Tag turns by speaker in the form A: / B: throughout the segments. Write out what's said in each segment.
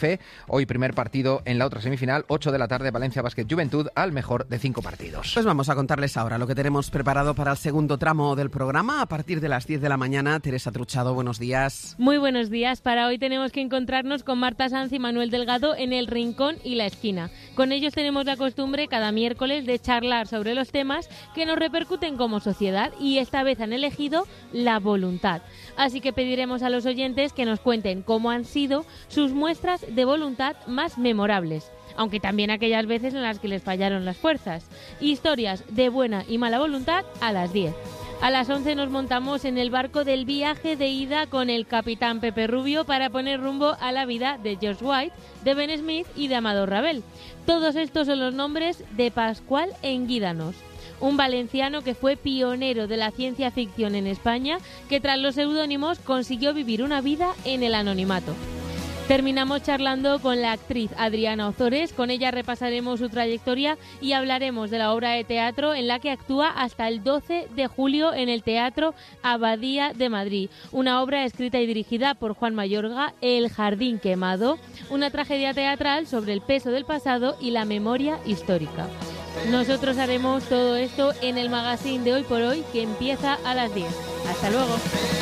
A: Hoy primer partido en la otra semifinal, 8 de la tarde, Valencia Basket Juventud, al mejor de 5 partidos.
B: Pues vamos a contarles ahora lo que tenemos preparado para el segundo tramo del programa. A partir de las 10 de la mañana, Teresa Truchado, buenos días.
C: Muy buenos días. Para hoy tenemos que encontrarnos con Marta Sanz y Manuel Delgado en El Rincón y la Esquina. Con ellos tenemos la costumbre cada miércoles de charlar sobre los temas que nos repercuten como sociedad y esta vez han elegido la voluntad. Así que pediremos a los oyentes que nos cuenten cómo han sido sus muestras de voluntad más memorables, aunque también aquellas veces en las que les fallaron las fuerzas. Historias de buena y mala voluntad a las 10. A las 11 nos montamos en el barco del viaje de ida con el capitán Pepe Rubio para poner rumbo a la vida de George White, de Ben Smith y de Amador Ravel. Todos estos son los nombres de Pascual Enguídanos, un valenciano que fue pionero de la ciencia ficción en España, que tras los seudónimos consiguió vivir una vida en el anonimato. Terminamos charlando con la actriz Adriana Ozores. Con ella repasaremos su trayectoria y hablaremos de la obra de teatro en la que actúa hasta el 12 de julio en el Teatro Abadía de Madrid. Una obra escrita y dirigida por Juan Mayorga, El Jardín Quemado, una tragedia teatral sobre el peso del pasado y la memoria histórica. Nosotros haremos todo esto en el magazine de Hoy por Hoy, que empieza a las 10. Hasta luego.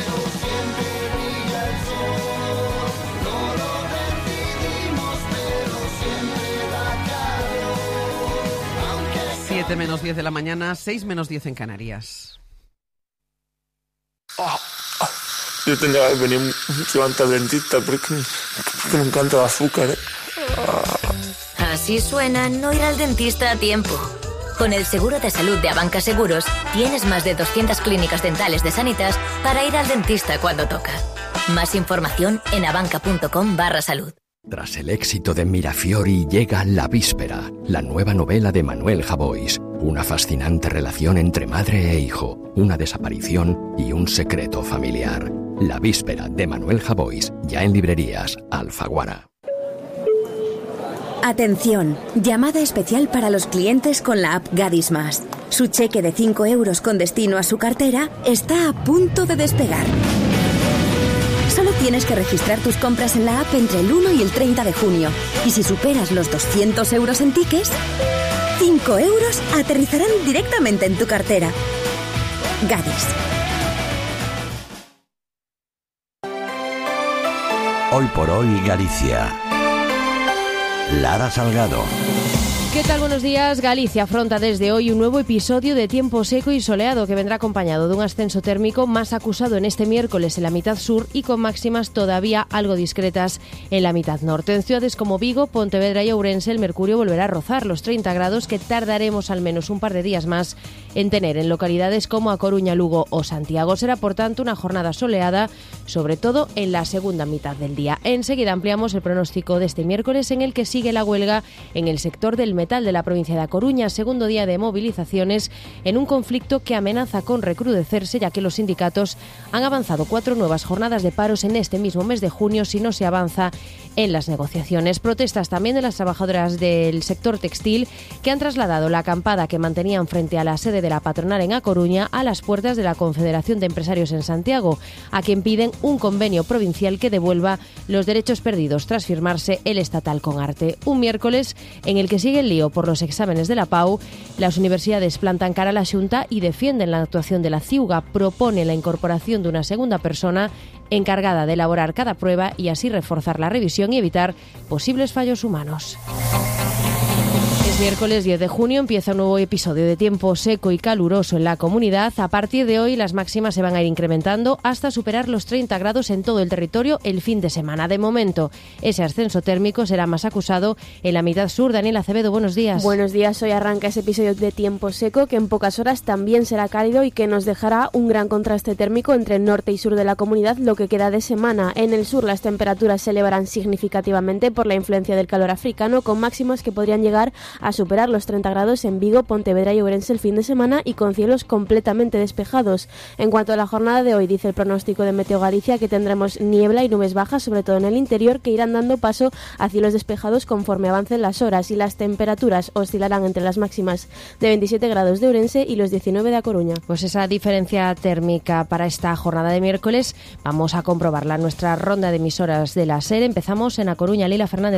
B: 7 menos 10 de la mañana, 6 menos 10 en Canarias.
D: Yo tendría que venir mucho antes al dentista porque me encanta el azúcar.
E: Así suena no ir al dentista a tiempo. Con el seguro de salud de Abanca Seguros tienes más de 200 clínicas dentales de Sanitas para ir al dentista cuando toca. Más información en abanca.com/salud.
F: Tras el éxito de Mirafiori llega La Víspera, la nueva novela de Manuel Javois. Una fascinante relación entre madre e hijo, una desaparición y un secreto familiar. La Víspera de Manuel Javois, ya en librerías Alfaguara.
G: Atención, llamada especial para los clientes con la app Gadis Más. Su cheque de 5 euros con destino a su cartera está a punto de despegar. Solo tienes que registrar tus compras en la app entre el 1 y el 30 de junio. Y si superas los 200 euros en tickets, 5 euros aterrizarán directamente en tu cartera. Gadis.
H: Hoy por hoy Galicia. Lara Salgado.
C: ¿Qué tal? Buenos días. Galicia afronta desde hoy un nuevo episodio de tiempo seco y soleado que vendrá acompañado de un ascenso térmico más acusado en este miércoles en la mitad sur y con máximas todavía algo discretas en la mitad norte. En ciudades como Vigo, Pontevedra y Ourense el mercurio volverá a rozar los 30 grados que tardaremos al menos un par de días más en tener en localidades como A Coruña, Lugo o Santiago. Será por tanto una jornada soleada, sobre todo en la segunda mitad del día. Enseguida ampliamos el pronóstico de este miércoles en el que sigue la huelga en el sector del metal de la provincia de A Coruña, segundo día de movilizaciones en un conflicto que amenaza con recrudecerse, ya que los sindicatos han avanzado 4 nuevas jornadas de paros en este mismo mes de junio si no se avanza en las negociaciones. Protestas también de las trabajadoras del sector textil que han trasladado la acampada que mantenían frente a la sede de la patronal en A Coruña a las puertas de la Confederación de Empresarios en Santiago, a quien piden un convenio provincial que devuelva los derechos perdidos tras firmarse el estatal con Arte. Un miércoles en el que sigue el lío por los exámenes de la PAU. Las universidades plantan cara a la Xunta y defienden la actuación de la CIUGA. Propone la incorporación de una segunda persona encargada de elaborar cada prueba y así reforzar la revisión y evitar posibles fallos humanos. Miércoles 10 de junio empieza un nuevo episodio de tiempo seco y caluroso en la comunidad. A partir de hoy las máximas se van a ir incrementando hasta superar los 30 grados en todo el territorio el fin de semana. De momento, ese ascenso térmico será más acusado en la mitad sur. Daniela Acevedo, buenos días.
I: Buenos días, hoy arranca ese episodio de tiempo seco que en pocas horas también será cálido y que nos dejará un gran contraste térmico entre el norte y sur de la comunidad lo que queda de semana. En el sur las temperaturas se elevarán significativamente por la influencia del calor africano con máximas que podrían llegar a a superar los 30 grados en Vigo, Pontevedra y Ourense el fin de semana y con cielos completamente despejados. En cuanto a la jornada de hoy, dice el pronóstico de Meteo Galicia que tendremos niebla y nubes bajas, sobre todo en el interior, que irán dando paso a cielos despejados conforme avancen las horas, y las temperaturas oscilarán entre las máximas de 27 grados de Ourense y los 19 de A Coruña.
C: Pues esa diferencia térmica para esta jornada de miércoles vamos a comprobarla en nuestra ronda de emisoras de la SER. Empezamos en A Coruña. Lila Fernández.